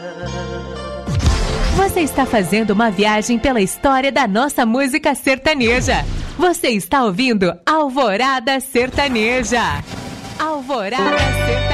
Você está fazendo uma viagem pela história da nossa música sertaneja. Você está ouvindo Alvorada Sertaneja. Alvorada Sertaneja.